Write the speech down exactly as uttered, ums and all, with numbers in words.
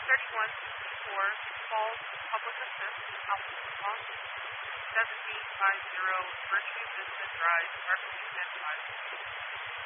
thirty-one sixty-four Falls Public Assist, Alpha seventeen fifty Virtue Vista Drive, Berkeley, San Diego.